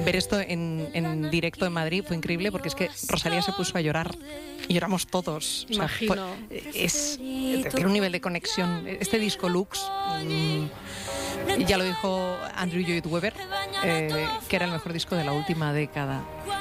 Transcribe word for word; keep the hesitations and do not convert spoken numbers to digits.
ver esto en, en directo en Madrid fue increíble, porque es que Rosalía se puso a llorar y lloramos todos. O sea, fue, es, tiene un nivel de conexión. Este disco Lux, mmm, ya lo dijo Andrew Lloyd Webber, eh, que era el mejor disco de la última década.